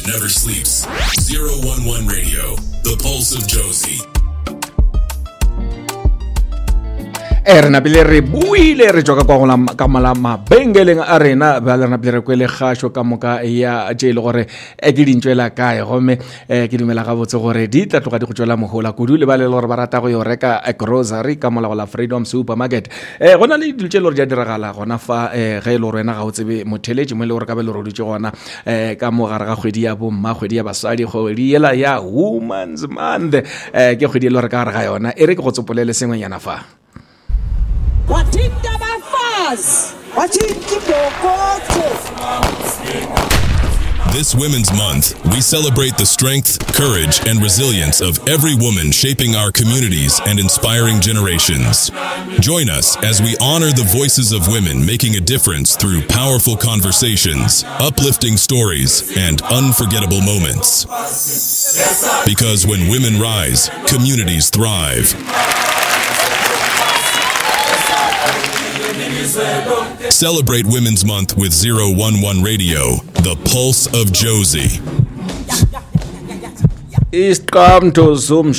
that never sleeps. 011 Radio, the pulse of Josie. Rena pele re buile re tsoka kwa gola ka mala mabengeleng a rena ba le rena pele re kwele gasho ka moka ya jele gore ke dintšwela kae gome ke dumela ga botse gore di tla tloga di go tswela mohola kudu le ba le gore ba rata go yo reka grocery ka mola gola Freedom Supermarket gona le diltse le re ja diragala gona fa ge ile gore wena ga o tsebe motheletši mo le gore ka be le re dutse gona ka mo gare ga kgwedi ya bomma kgwedi ya basadi kgwedi yela ya Women's Month ke kgwedi le gore ka gare ga yona e re ke go tsopolele sengwenyana fa Wathinta abafazi wathinta ibhokotho. This Women's Month, we celebrate the strength, courage, and resilience of every woman shaping our communities and inspiring generations. Join us as we honor the voices of women making a difference through powerful conversations, uplifting stories, and unforgettable moments. Because when women rise, communities thrive. Celebrate Women's Month with 011 Radio, the pulse of Josie. Isqamto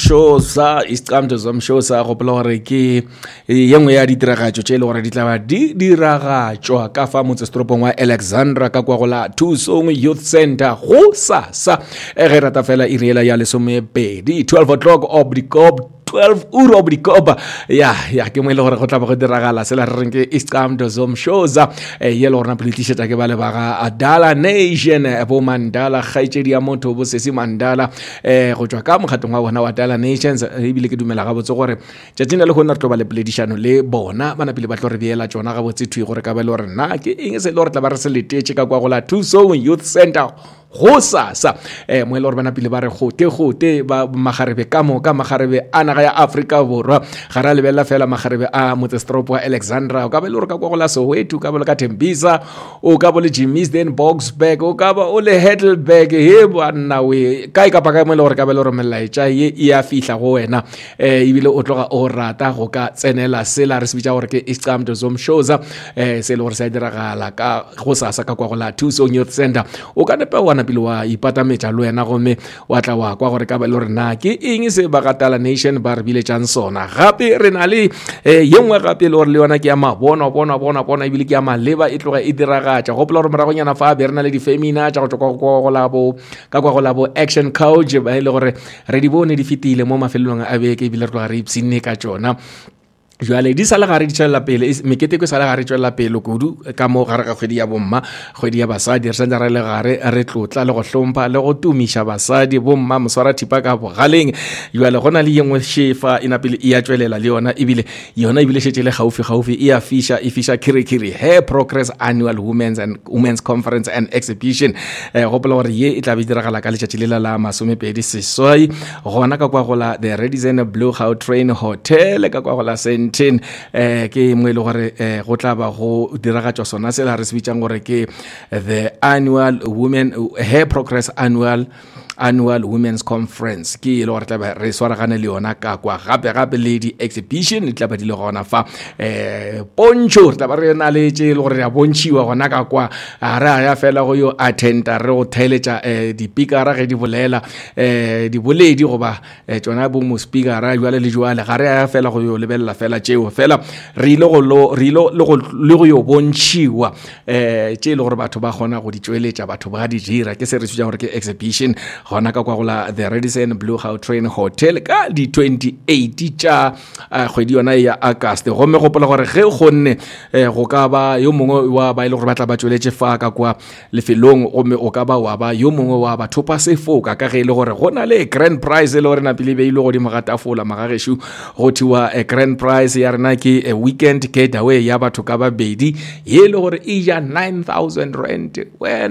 zomshosa go pela gore ke yengwe ya ditiragatso tše le gore di tla di diragatšwa ka fa motsestropong wa Alexandra ka kwa gola Tusong Youth Center go sasa ge rata fela iriela ya lesomepedi 12 o'clock obdikob 12 ura obdikoba ya ke mo ile gore go tla ba go diragala sela re reng ke Isqamto zomshosa ye le gore na politician ke ba le ba ga Adala Nation bo Mandala khaitšedi ya motho bo sesi Mandala go tswa ka mogatong wa bona wa Adala Nations e bile ke dumela ga botse gore tšatšina le gona re tlo ba le politician le bona bana pele ba tlo re beela tsona ga botse thwi gore ka ba le gore na ke eng se le gore tla ba re se letetše ka kwa gola Tusong Youth Center go sasa mo ile gore bana pele ba re gote ba magarebe ka moka magarebe ana ga ya Africa borwa ga ra lebella fela magarebe a motsestropo wa Alexandra o ka be le gore ka kwa gola Soweto ka be le ka Tembisa o ka bo le Jimmy's Boxburg o ka ba o le Heidelberg he bana we kai ka paka mo ile gore ka be le gore melaetša ye ya fihla go wena ebile o tloga o rata go ka tsenela sela re se bitša gore ke Isqamto zomshosa se le gore se diragala ka go sasa ka kwa gola Tusong Youth Center o ka nepa wana pele wa ipatametša le wena gomme wa tla wa kwa gore ka ba le gore na ke eng se ba Adala Nation ba re bile tšang sona gape re na le ye nngwe gape le gore le yona ke ya mabona ebile ke ya maleba e tloga e diragatša gopola gore moragonyana fa be re na le difemina tša go tswa kwa go la bo Action Couch ba ile gore re di bone di fetile mo mafelelong a beke ebile re tloga re ipsine ka tšona jwale di sala gare di tšwela pele mekete ko sala gare tšwela pele kudu ka mo gare ga kgwedi ya bomma kgwedi ya basadi re santse re le gare re tlotla le go hlompha le go tumiša basadi bomma moswara thipa ka bogaleng jwale gona le yengwe shefa ina pele e ya tšwelela le yona ebile šetše le gaufi e fisha kirikiri Hair Progress Annual Women's Conference and Exhibition gopola gore ye e tla be diragala ka letšatši le la 28 gona ka kwa gola the Radisson Blue Gautrain Hotel ka kwa gola ke mo ile gore go tla ba go diragatšwa sona se la re se bitšang gore ke the annual Hair Progress Annual Women's Conference ke ile gore tla ba re swaragane le yona ka kwa gape le di exhibition tla ba di le gona fa poncho tla ba re na le tše le gore ya bontšiwa gona ka kwa ra ya fela go yo attenda re go theletša dipikara ge di bolela di boledi goba tsona bo mo speakera jwale le jwale ga re ya fela go yo lebella fela tšeo fela re ile go yo bontšiwa tše le gore batho ba kgona go di tšweletša batho ba di dira ke se re tšwa gore ke exhibition gona ka kwa gola the Radisson Blue Gautrain Hotel ka di 28 tša kgwedi yona ya August gomme gopola gore ge gonne go ka ba yo mongwe wa ba ile gore ba tla ba tšweletše fa ka kwa lefelong gomme o ka ba wa ba yo mongwe wa ba thopa sefoka ka ge ile gore gona le grand prize le gore na pele be ile go di magatafola magageshu go thiwa a grand prize ya rena ke a weekend getaway ya batho ka babedi ye le gore e ja 9,000 rand